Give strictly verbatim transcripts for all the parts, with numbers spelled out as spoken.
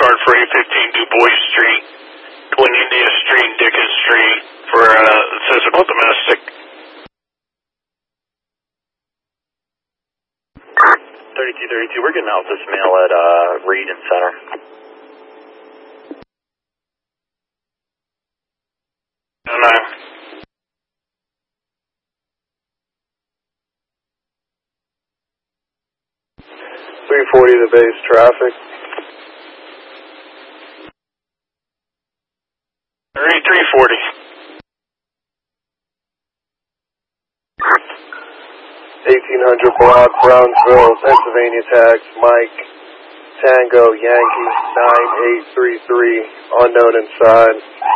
Boulevard for eight fifteen Du Bois Street, Twin India Street, Dickens Street for uh, physical domestic. thirty-two thirty-two, we're getting out this mail at uh, Reed and Center. nine. three forty the base traffic. thirty-three forty. eighteen hundred block, Brownsville, Pennsylvania tax, Mike, Tango, Yankee, nine eight three three, unknown inside.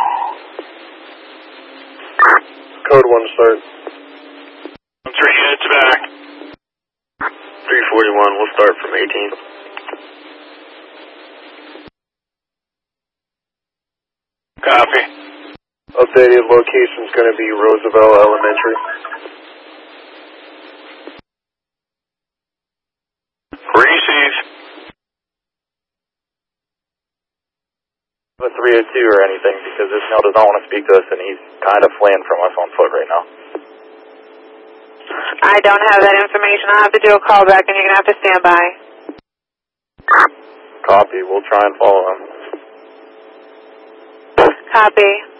Code one start. Three units back. three forty-one, we'll start from eighteen. Copy. Updated location's going to be Roosevelt Elementary. Receive. A three oh two or anything, because this male does not want to speak to us and he's kind of fleeing from us on foot right now. I don't have that information. I'll have to do a call back and you're going to have to stand by. Copy, we'll try and follow him. Copy.